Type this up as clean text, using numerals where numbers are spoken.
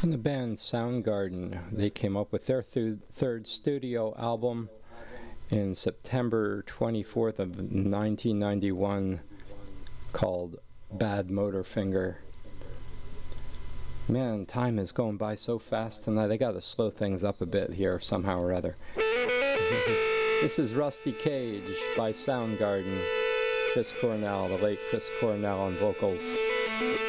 And the band Soundgarden, they came up with their third studio album in September 24th of 1991 called Bad Motorfinger. Man, time is going by so fast tonight. I gotta slow things up a bit here somehow or other. This is Rusty Cage by Soundgarden. Chris Cornell, the late Chris Cornell on vocals.